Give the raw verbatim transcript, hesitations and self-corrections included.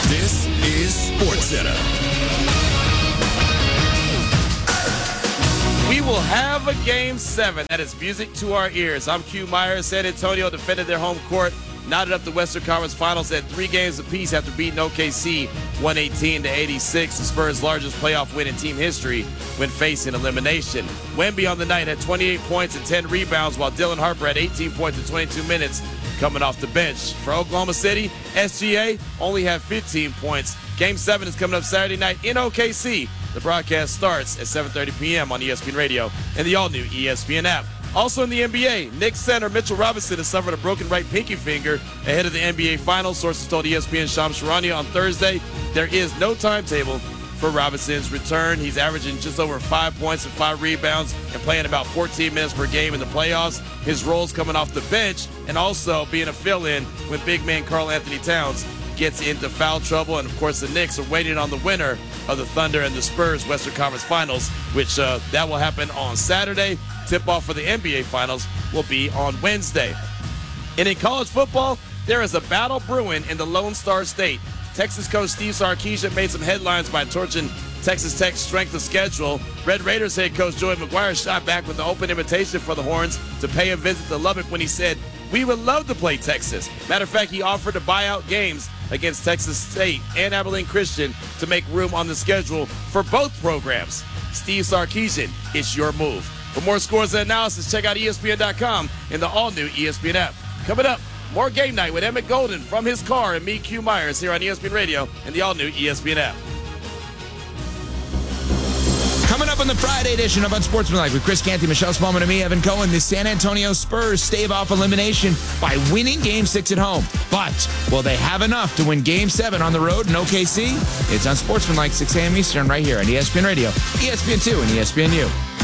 This is SportsCenter. We will have a game seven. That is music to our ears. I'm Q Myers. San Antonio defended their home court, knotted up the Western Conference Finals at three games apiece after beating O K C one eighteen to eighty-six, the Spurs' largest playoff win in team history when facing elimination. Wemby on the night had twenty-eight points and ten rebounds, while Dylan Harper had eighteen points in twenty-two minutes coming off the bench. For Oklahoma City, S G A only had fifteen points. Game seven is coming up Saturday night in O K C. The broadcast starts at seven thirty p.m. on E S P N Radio and the all-new E S P N app. Also in the N B A, Knicks center Mitchell Robinson has suffered a broken right pinky finger ahead of the N B A Finals. Sources told E S P N Shams Charania on Thursday there is no timetable for Robinson's return. He's averaging just over five points and five rebounds and playing about fourteen minutes per game in the playoffs. His role's coming off the bench and also being a fill-in when big man Karl Anthony Towns gets into foul trouble. And, of course, the Knicks are waiting on the winner of the Thunder and the Spurs Western Conference Finals, which uh, that will happen on Saturday. Tip-off for the N B A Finals will be on Wednesday. And in college football, there is a battle brewing in the Lone Star State. Texas coach Steve Sarkisian made some headlines by torching Texas Tech's strength of schedule. Red Raiders head coach Joey McGuire shot back with an open invitation for the Horns to pay a visit to Lubbock when he said, "We would love to play Texas." Matter of fact, he offered to buy out games against Texas State and Abilene Christian to make room on the schedule for both programs. Steve Sarkisian, it's your move. For more scores and analysis, check out E S P N dot com and the all-new E S P N app. Coming up, more Game Night with Emmett Golden from his car and me, Q Myers, here on E S P N Radio and the all-new E S P N app. Coming up on the Friday edition of Unsportsmanlike with Chris Canty, Michelle Spellman, and me, Evan Cohen, the San Antonio Spurs stave off elimination by winning Game six at home. But will they have enough to win Game seven on the road in O K C? It's Unsportsmanlike, six a.m. Eastern, right here on E S P N Radio, E S P N two, and E S P N U.